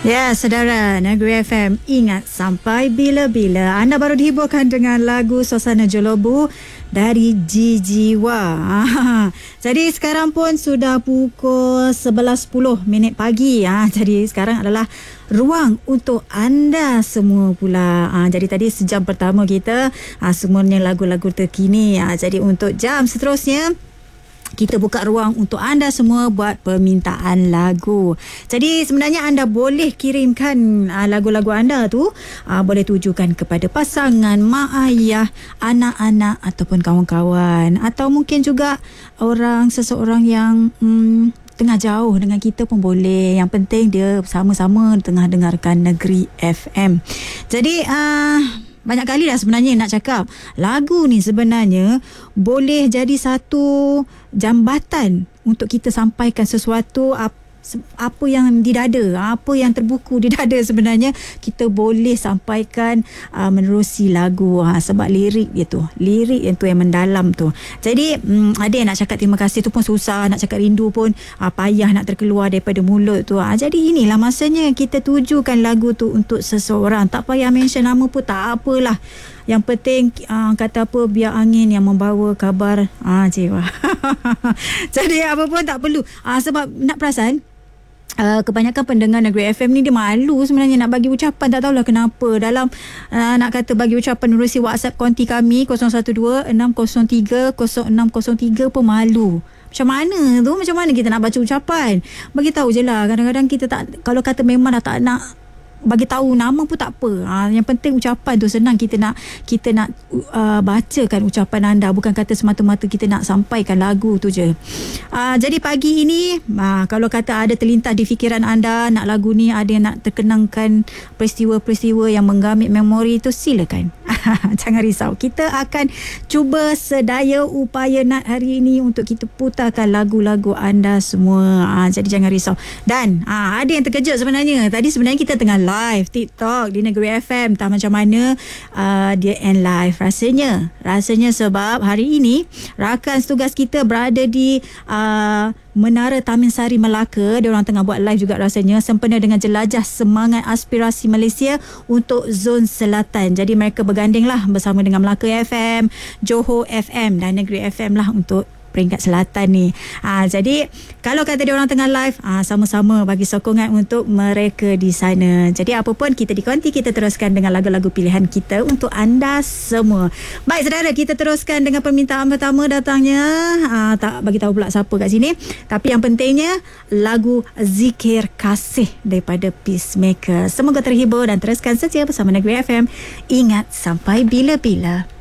Ya, saudara, Negeri FM, ingat sampai bila-bila. Anda baru dihiburkan dengan lagu Suasana Jolobu dari Jijiwa. Jadi sekarang pun sudah pukul 11.10 pagi. Jadi sekarang adalah ruang untuk anda semua pula. Jadi tadi sejam pertama kita semuanya lagu-lagu terkini. Jadi untuk jam seterusnya kita buka ruang untuk anda semua buat permintaan lagu. Jadi sebenarnya anda boleh kirimkan lagu-lagu anda tu, boleh tujukan kepada pasangan, mak ayah, anak-anak ataupun kawan-kawan, atau mungkin juga seseorang yang tengah jauh dengan kita pun boleh. Yang penting dia sama-sama tengah dengarkan Negeri FM. Jadi banyak kali dah sebenarnya nak cakap, lagu ni sebenarnya boleh jadi satu jambatan untuk kita sampaikan sesuatu apa yang di dada, apa yang terbuku di dada sebenarnya kita boleh sampaikan menerusi lagu, sebab lirik dia tu, lirik yang tu yang mendalam tu. Jadi ada yang nak cakap terima kasih tu pun susah, nak cakap rindu pun payah nak terkeluar daripada mulut tu. Jadi inilah masanya kita tujukan lagu tu untuk seseorang, tak payah mention nama pun tak apalah. Yang penting kata apa, biar angin yang membawa kabar jiwa. Jadi apa pun tak perlu, sebab nak perasan kebanyakan pendengar Negeri FM ni dia malu sebenarnya nak bagi ucapan, tak tahulah kenapa. Dalam nak kata bagi ucapan menerusi WhatsApp konti kami 012-603-0603 pun malu. Macam mana kita nak baca ucapan? Bagi tahu je lah. Kadang-kadang kita tak, kalau kata memang dah tak nak bagi tahu nama pun tak apa. Yang penting ucapan tu senang, kita nak bacakan ucapan anda, bukan kata semata-mata kita nak sampaikan lagu tu je. Jadi pagi ini kalau kata ada terlintas di fikiran anda nak lagu ni, ada yang nak terkenangkan peristiwa-peristiwa yang menggamit memori tu, silakan. Jangan risau, kita akan cuba sedaya upaya nak hari ini untuk kita putarkan lagu-lagu anda semua. Jadi jangan risau. Dan ada yang terkejut sebenarnya. Tadi sebenarnya kita tengah live TikTok di Negeri FM. Tak macam mana dia end live rasanya sebab hari ini rakan setugas kita berada di Menara Taman Sari Melaka. Dia orang tengah buat live juga rasanya, sempena dengan jelajah semangat aspirasi Malaysia untuk zon selatan. Jadi mereka berganding lah bersama dengan Melaka FM, Johor FM dan Negeri FM lah untuk peringkat selatan ni. Jadi kalau kata dia orang tengah live, sama-sama bagi sokongan untuk mereka di sana. Jadi apa pun kita di konti, kita teruskan dengan lagu-lagu pilihan kita untuk anda semua. Baik saudara, kita teruskan dengan permintaan pertama datangnya. Tak bagi tahu pula siapa kat sini, tapi yang pentingnya lagu Zikir Kasih daripada Peacemaker. Semoga terhibur dan teruskan setia bersama Negeri FM. Ingat sampai bila-bila.